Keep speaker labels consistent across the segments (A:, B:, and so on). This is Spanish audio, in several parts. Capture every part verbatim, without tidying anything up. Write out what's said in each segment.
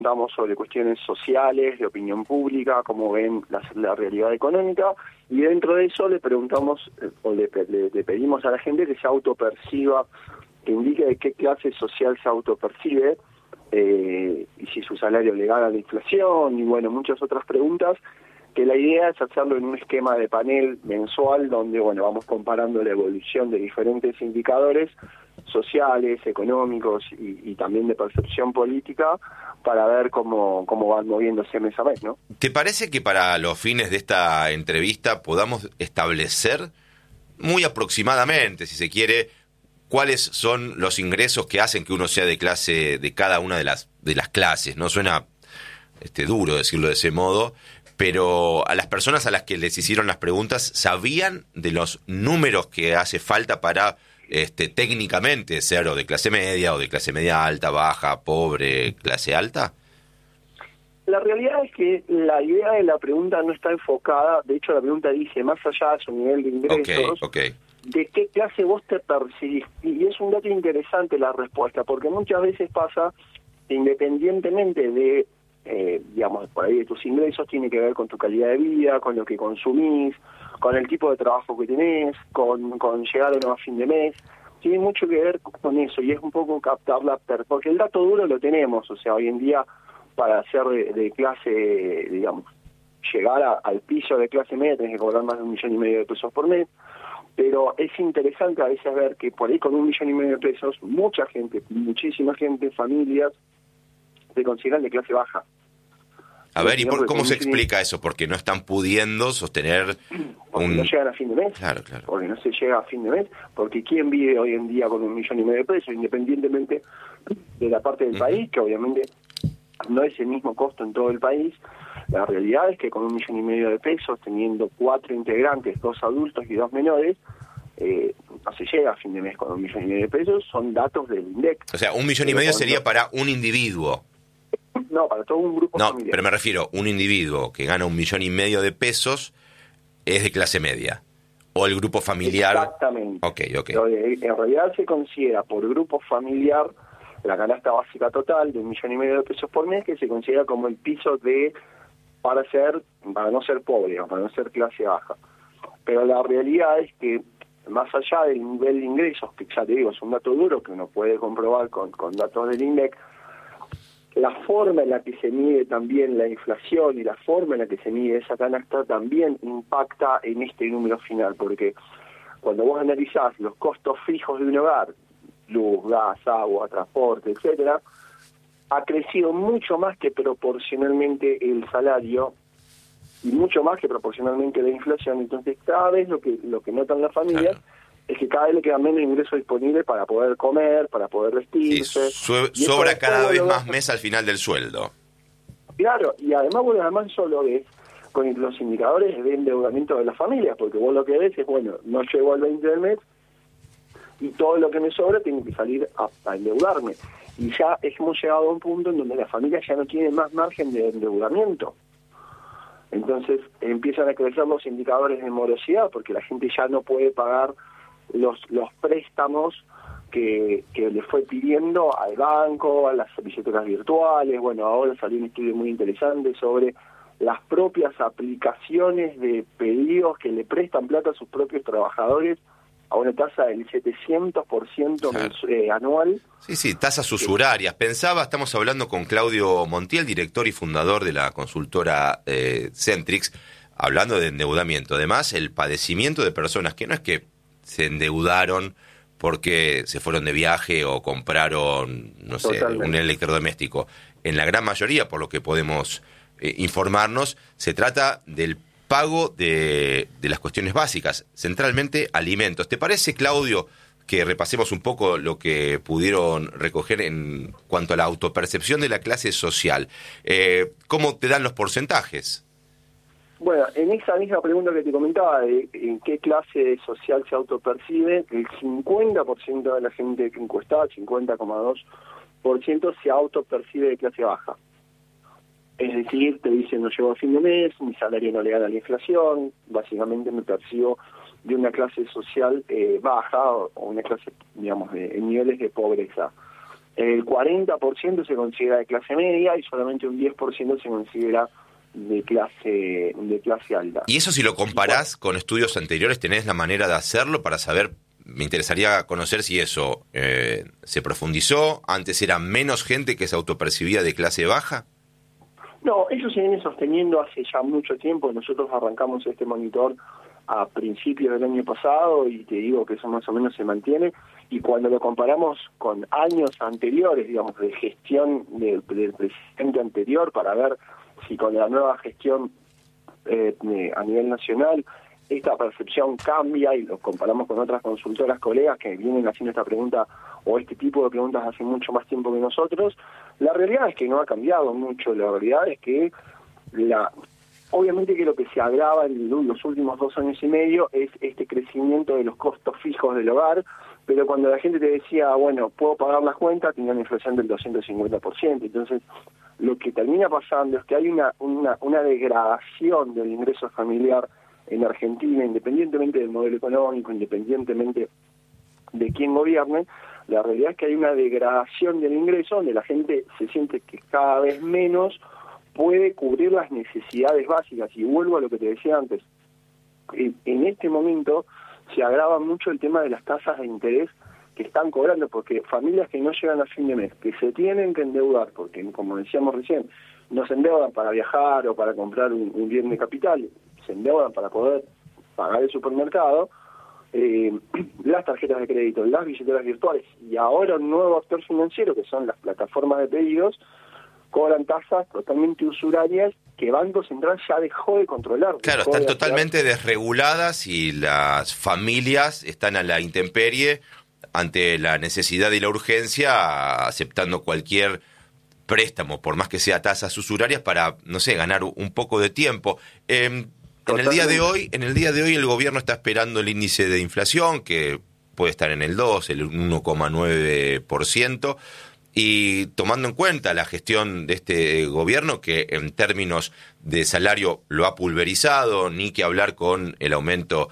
A: Preguntamos sobre cuestiones sociales, de opinión pública, cómo ven la, la realidad económica, y dentro de eso le preguntamos, eh, o le, le, le pedimos a la gente que se autoperciba, que indique de qué clase social se autopercibe, eh, y si su salario le gana la inflación, y bueno, muchas otras preguntas, que la idea es hacerlo en un esquema de panel mensual, donde bueno, vamos comparando la evolución de diferentes indicadores sociales, económicos y, y también de percepción política, para ver cómo, cómo van moviéndose mes a mes, ¿no?
B: ¿Te parece que para los fines de esta entrevista podamos establecer muy aproximadamente, si se quiere, cuáles son los ingresos que hacen que uno sea de clase de cada una de las de las clases? No suena este, duro decirlo de ese modo, pero a las personas a las que les hicieron las preguntas, ¿sabían de los números que hace falta para Este, técnicamente ser o de clase media o de clase media alta, baja, pobre, clase alta?
A: La realidad es que la idea de la pregunta no está enfocada, de hecho la pregunta dice, más allá de su nivel de ingresos,
B: okay, okay.
A: ¿de qué clase vos te percibís? Y es un dato interesante la respuesta, porque muchas veces pasa, independientemente de, eh, digamos, por ahí de tus ingresos, tiene que ver con tu calidad de vida, con lo que consumís, con el tipo de trabajo que tenés, con, con llegar o no a fin de mes, tiene mucho que ver con eso, y es un poco captar la per porque el dato duro lo tenemos, o sea, hoy en día, para ser de, de clase, digamos, llegar a, al piso de clase media, tenés que cobrar más de un millón y medio de pesos por mes, pero es interesante a veces ver que por ahí con un millón y medio de pesos, mucha gente, muchísima gente, familias, se consideran de clase baja.
B: A ver, ¿y por, cómo se explica eso? Porque no están pudiendo sostener
A: porque
B: un...
A: no llegan a fin de mes,
B: claro, claro.
A: porque no se llega a fin de mes, porque ¿quién vive hoy en día con un millón y medio de pesos, independientemente de la parte del uh-huh. país, que obviamente no es el mismo costo en todo el país? La realidad es que con un millón y medio de pesos, teniendo cuatro integrantes, dos adultos y dos menores, eh, no se llega a fin de mes con un millón y medio de pesos, son datos del INDEC.
B: O sea, un millón y medio sería para un individuo.
A: No, para todo un grupo
B: no,
A: familiar.
B: No, pero me refiero, un individuo que gana un millón y medio de pesos es de clase media. O el grupo familiar...
A: Exactamente.
B: Ok, ok.
A: En realidad se considera por grupo familiar la canasta básica total de un millón y medio de pesos por mes, que se considera como el piso de para ser para no ser pobre, o para no ser clase baja. Pero la realidad es que más allá del nivel de ingresos, que ya te digo, es un dato duro que uno puede comprobar con, con datos del INDEC, la forma en la que se mide también la inflación y la forma en la que se mide esa canasta también impacta en este número final, porque cuando vos analizás los costos fijos de un hogar, luz, gas, agua, transporte, etcétera, ha crecido mucho más que proporcionalmente el salario y mucho más que proporcionalmente la inflación. Entonces cada vez lo que lo que notan las familias, claro, es que cada vez le queda menos ingreso disponible para poder comer, para poder vestirse.
B: Sí, su- sobra cada vez más mes al final del sueldo.
A: Claro, y además, bueno, además eso lo ves con los indicadores de endeudamiento de las familias, porque vos lo que ves es, bueno, no llego al veinte del mes y todo lo que me sobra tiene que salir a, a endeudarme. Y ya hemos llegado a un punto en donde las familias ya no tienen más margen de endeudamiento. Entonces empiezan a crecer los indicadores de morosidad, porque la gente ya no puede pagar los los préstamos que, que le fue pidiendo al banco, a las billeteras virtuales. Bueno, ahora salió un estudio muy interesante sobre las propias aplicaciones de pedidos que le prestan plata a sus propios trabajadores a una tasa del setecientos por ciento
B: claro.
A: eh, anual.
B: Sí, sí, tasas usurarias. Pensaba, estamos hablando con Claudio Montiel, director y fundador de la consultora eh, Centrix, hablando de endeudamiento. Además, el padecimiento de personas que no es que se endeudaron porque se fueron de viaje o compraron, no sé, Totalmente. un electrodoméstico. En la gran mayoría, por lo que podemos eh, informarnos, se trata del pago de, de las cuestiones básicas, centralmente alimentos. ¿Te parece, Claudio, que repasemos un poco lo que pudieron recoger en cuanto a la autopercepción de la clase social? Eh, ¿Cómo te dan los porcentajes?
A: Bueno, en esa misma pregunta que te comentaba, de en qué clase social se autopercibe, el cincuenta por ciento de la gente que encuestada, cincuenta coma dos por ciento, se autopercibe de clase baja. Es decir, te dicen, no llego a fin de mes, mi salario no le gana la inflación, básicamente me percibo de una clase social eh, baja o, o una clase, digamos, de, en niveles de pobreza. el cuarenta por ciento se considera de clase media y solamente un diez por ciento se considera de clase de clase alta.
B: Y eso, si lo comparás con estudios anteriores, ¿tenés la manera de hacerlo para saber? Me interesaría conocer si eso eh, se profundizó. ¿Antes era menos gente que se autopercibía de clase baja?
A: No, eso se viene sosteniendo hace ya mucho tiempo. Nosotros arrancamos este monitor a principios del año pasado y te digo que eso más o menos se mantiene. Y cuando lo comparamos con años anteriores, digamos, de gestión del, del presidente anterior, para ver si con la nueva gestión eh, a nivel nacional esta percepción cambia, y lo comparamos con otras consultoras colegas que vienen haciendo esta pregunta o este tipo de preguntas hace mucho más tiempo que nosotros, la realidad es que no ha cambiado mucho. La realidad es que la obviamente que lo que se agrava en los últimos dos años y medio es este crecimiento de los costos fijos del hogar, pero cuando la gente te decía, bueno, puedo pagar las cuentas, tenía una inflación del doscientos cincuenta por ciento. Entonces, lo que termina pasando es que hay una, una, una degradación del ingreso familiar en Argentina, independientemente del modelo económico, independientemente de quién gobierne. La realidad es que hay una degradación del ingreso donde la gente se siente que cada vez menos puede cubrir las necesidades básicas. Y vuelvo a lo que te decía antes, en este momento se agrava mucho el tema de las tasas de interés que están cobrando, porque familias que no llegan a fin de mes, que se tienen que endeudar, porque como decíamos recién, no se endeudan para viajar o para comprar un, un bien de capital, se endeudan para poder pagar el supermercado, eh, las tarjetas de crédito, las billeteras virtuales, y ahora un nuevo actor financiero que son las plataformas de pedidos, cobran tasas totalmente usurarias que Banco Central ya dejó de controlar.
B: Claro, están totalmente desreguladas y las familias están a la intemperie ante la necesidad y la urgencia, aceptando cualquier préstamo, por más que sea tasas usurarias, para, no sé, ganar un poco de tiempo. Eh, en el día de hoy, en el día de hoy el gobierno está esperando el índice de inflación, que puede estar en el dos, el uno coma nueve por ciento, y tomando en cuenta la gestión de este gobierno, que en términos de salario lo ha pulverizado, ni que hablar con el aumento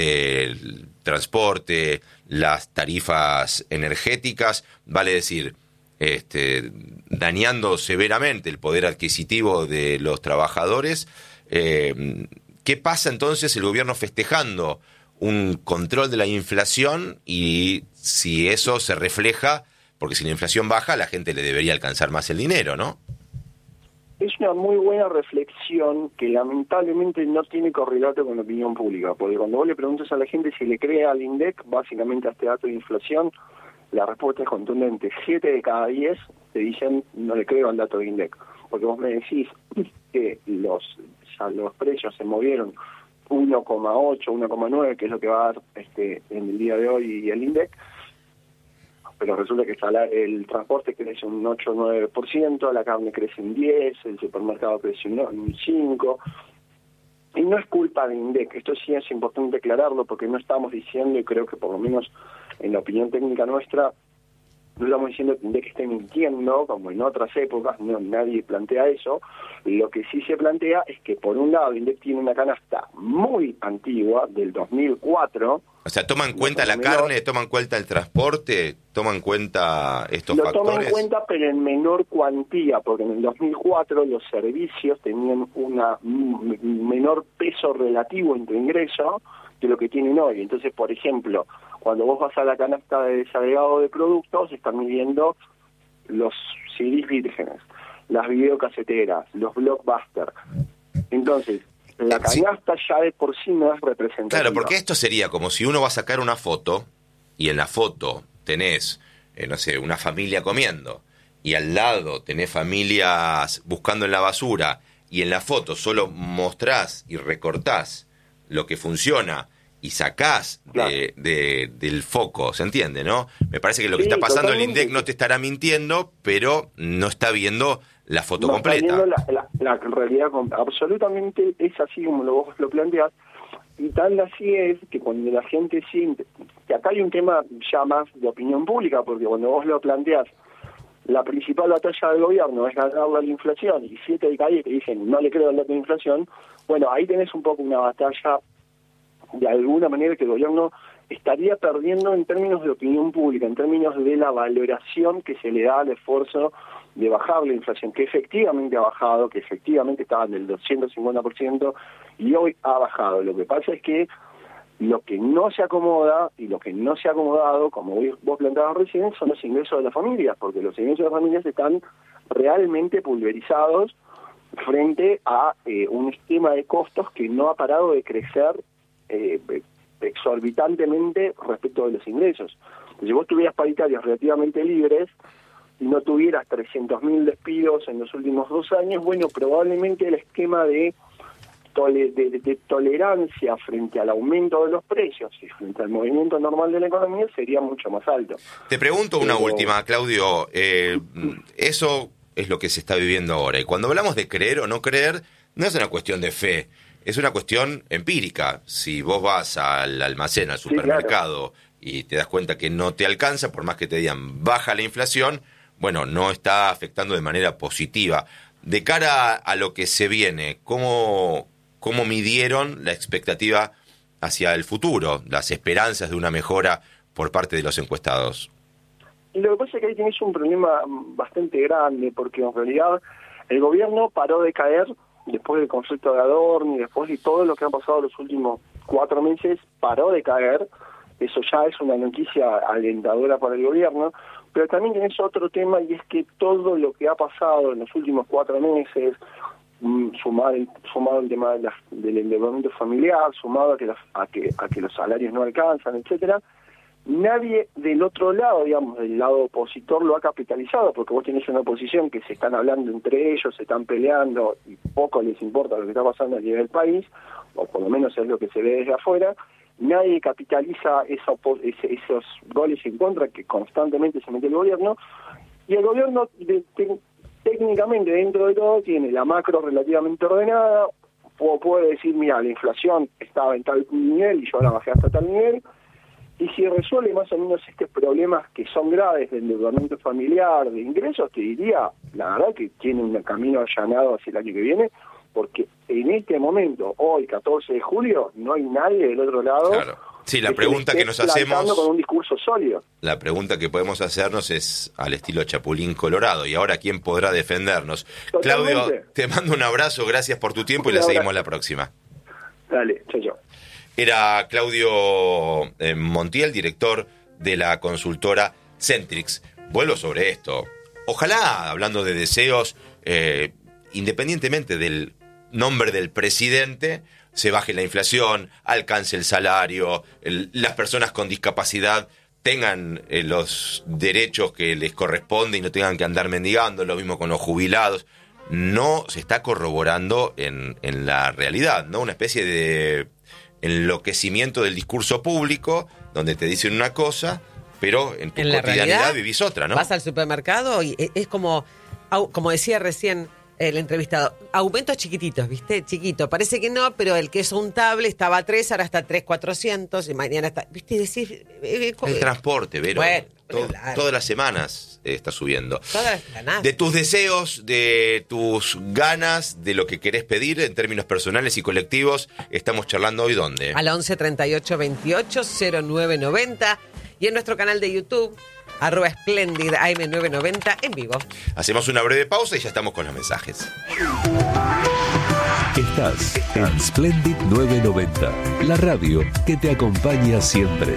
B: del transporte, las tarifas energéticas, vale decir, este, dañando severamente el poder adquisitivo de los trabajadores. Eh, ¿Qué pasa entonces el gobierno festejando un control de la inflación y si eso se refleja? Porque si la inflación baja, a la gente le debería alcanzar más el dinero, ¿no?
A: Es una muy buena reflexión que lamentablemente no tiene correlato con la opinión pública, porque cuando vos le preguntas a la gente si le cree al INDEC, básicamente a este dato de inflación, la respuesta es contundente. Siete de cada diez te dicen no le creo al dato de INDEC, porque vos me decís que los, ya los precios se movieron uno coma ocho, uno coma nueve, que es lo que va a dar este, en el día de hoy el INDEC, pero resulta que el transporte crece un ocho o nueve por ciento, la carne crece un diez por ciento, el supermercado crece un cinco por ciento, y no es culpa de INDEC. Esto sí es importante aclararlo, porque no estamos diciendo, y creo que por lo menos en la opinión técnica nuestra, no estamos diciendo que INDEC esté mintiendo, como en otras épocas, no, nadie plantea eso. Lo que sí se plantea es que, por un lado, INDEC tiene una canasta muy antigua, del dos mil cuatro.
B: O sea, ¿toma en cuenta la
A: menor,
B: carne, toma en cuenta el transporte, toma en cuenta estos
A: lo
B: factores?
A: Lo toma en cuenta, pero en menor cuantía, porque en el dos mil cuatro los servicios tenían una un menor peso relativo en tu ingreso de lo que tienen hoy. Entonces, por ejemplo, cuando vos vas a la canasta de desagregado de productos, están midiendo los C Ds vírgenes, las videocaseteras, los blockbusters. Entonces, la canasta sí, ya de por sí no es representativa.
B: Claro, porque esto sería como si uno va a sacar una foto y en la foto tenés, eh, no sé, una familia comiendo y al lado tenés familias buscando en la basura y en la foto solo mostrás y recortás lo que funciona y sacás
A: claro.
B: de, de, del foco, ¿se entiende, no? Me parece que lo que
A: sí,
B: está pasando,
A: totalmente.
B: el INDEC no te estará mintiendo, pero no está viendo la foto
A: no
B: completa.
A: Está viendo la, la, la realidad, absolutamente es así como lo, vos lo planteás, y tal así es que cuando la gente siente, que acá hay un tema ya más de opinión pública, porque cuando vos lo planteás, la principal batalla del gobierno es ganarle a la inflación, y siete de cada diez te dicen no le creo al dato de inflación, bueno, ahí tenés un poco una batalla de alguna manera que el gobierno estaría perdiendo en términos de opinión pública, en términos de la valoración que se le da al esfuerzo de bajar la inflación, que efectivamente ha bajado, que efectivamente estaba en el doscientos cincuenta por ciento y hoy ha bajado. Lo que pasa es que lo que no se acomoda y lo que no se ha acomodado, como vos planteabas recién, son los ingresos de las familias, porque los ingresos de las familias están realmente pulverizados frente a eh, un esquema de costos que no ha parado de crecer eh, exorbitantemente respecto de los ingresos. Si vos tuvieras paritarias relativamente libres y no tuvieras trescientos mil despidos en los últimos dos años, bueno, probablemente el esquema de De, de, de tolerancia frente al aumento de los precios y frente al movimiento normal de la economía sería mucho más alto.
B: Te pregunto una
A: Pero...
B: última, Claudio. Eh, eso es lo que se está viviendo ahora. Y cuando hablamos de creer o no creer, no es una cuestión de fe, es una cuestión empírica. Si vos vas al almacén, al supermercado, sí, claro, y te das cuenta que no te alcanza, por más que te digan baja la inflación, bueno, no está afectando de manera positiva. De cara a lo que se viene, ¿cómo... ¿Cómo midieron la expectativa hacia el futuro, las esperanzas de una mejora por parte de los encuestados?
A: Y lo que pasa es que ahí tenés un problema bastante grande, porque en realidad el gobierno paró de caer después del conflicto de Adorno y después de todo lo que ha pasado los últimos cuatro meses, paró de caer. Eso ya es una noticia alentadora para el gobierno, pero también tenés otro tema, y es que todo lo que ha pasado en los últimos cuatro meses, sumado sumado el tema de la, del endeudamiento familiar, sumado a que, los, a que a que los salarios no alcanzan, etcétera, nadie del otro lado, digamos, del lado opositor lo ha capitalizado, porque vos tenés una oposición que se están hablando entre ellos, se están peleando y poco les importa lo que está pasando a nivel del país, o por lo menos es lo que se ve desde afuera. Nadie capitaliza esa, esos goles en contra que constantemente se mete el gobierno, y el gobierno de, de, técnicamente dentro de todo tiene la macro relativamente ordenada, o puede decir, mira, la inflación estaba en tal nivel y yo la bajé hasta tal nivel, y si resuelve más o menos estos problemas que son graves de endeudamiento familiar, de ingresos, te diría, la verdad que tiene un camino allanado hacia el año que viene, porque en este momento, hoy, catorce de julio, no hay nadie del otro lado.
B: Claro. Sí, la pregunta que nos hacemos,
A: con un discurso sólido.
B: La pregunta que podemos hacernos es al estilo Chapulín Colorado, y ahora ¿quién podrá defendernos? Totalmente. Claudio, te mando un abrazo, gracias por tu tiempo un y la abrazo. Seguimos la próxima.
A: Dale, chao, chao.
B: Era Claudio eh, Montiel, director de la consultora Centrix. Vuelvo sobre esto. Ojalá, hablando de deseos, eh, independientemente del nombre del presidente, se baje la inflación, alcance el salario, el, las personas con discapacidad tengan eh, los derechos que les corresponde y no tengan que andar mendigando, lo mismo con los jubilados. No se está corroborando en, en la realidad, ¿no? Una especie de enloquecimiento del discurso público, donde te dicen una cosa, pero en tu en cotidianidad vivís otra, ¿no?
C: Vas al supermercado y es como, como decía recién el entrevistado, aumentos chiquititos, ¿viste? Chiquito, parece que no, pero el queso untable estaba a tres, ahora está a tres cuatrocientos y mañana está, ¿viste? Decir, eh,
B: el transporte, Vero, bueno, todo, claro. Todas las semanas eh, está subiendo. Todas las semanas. De tus deseos, de tus ganas, de lo que querés pedir en términos personales y colectivos, estamos charlando hoy, ¿dónde?
C: Al once treinta y ocho veintiocho cero nueve noventa y en nuestro canal de YouTube, arroba Splendid A M nueve noventa en vivo.
B: Hacemos una breve pausa y ya estamos con los mensajes.
D: Estás en Splendid nueve noventa, la radio que te acompaña siempre.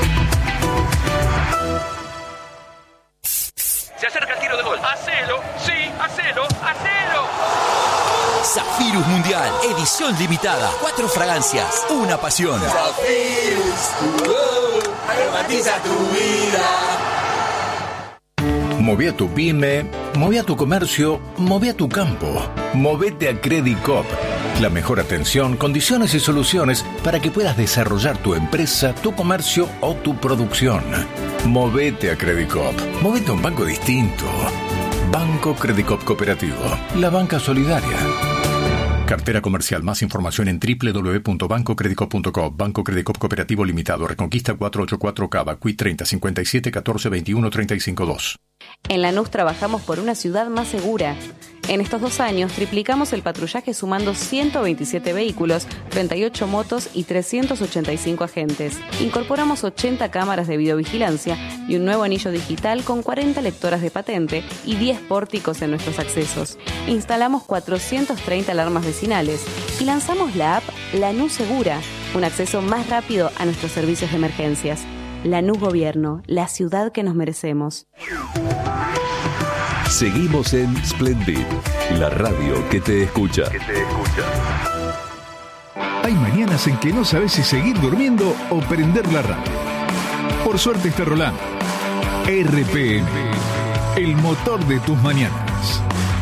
E: Se acerca el tiro de gol. ¡Hacelo! ¡Sí! ¡Hacelo! ¡Hacelo!
F: Zafirus Mundial, edición limitada. Cuatro fragancias, una pasión.
G: Zafirus, uh, aromatiza tu vida.
H: Moví a tu pyme, moví a tu comercio, moví a tu campo. Movete a Credit Coop. La mejor atención, condiciones y soluciones para que puedas desarrollar tu empresa, tu comercio o tu producción. Movete a Credit Coop. Movete a un banco distinto. Banco Credit Coop Cooperativo. La banca solidaria. Cartera comercial. Más información en doble u doble u doble u punto banco credit coop punto com. Banco Credit Coop Cooperativo Limitado. Reconquista cuatrocientos ochenta y cuatro Cava. Q treinta cincuenta y siete catorce veintiuno treinta y cinco dos.
I: En Lanús trabajamos por una ciudad más segura. En estos dos años triplicamos el patrullaje sumando ciento veintisiete vehículos, treinta y ocho motos y trescientos ochenta y cinco agentes. Incorporamos ochenta cámaras de videovigilancia y un nuevo anillo digital con cuarenta lectoras de patente y diez pórticos en nuestros accesos. Instalamos cuatrocientas treinta alarmas vecinales y lanzamos la app Lanús Segura, un acceso más rápido a nuestros servicios de emergencias. Lanús Gobierno, la ciudad que nos merecemos.
D: Seguimos en Splendid, la radio que te escucha.
J: Que te escucha. Hay mañanas en que no sabes si seguir durmiendo o prender la radio. Por suerte está rolando. R P M, el motor de tus mañanas.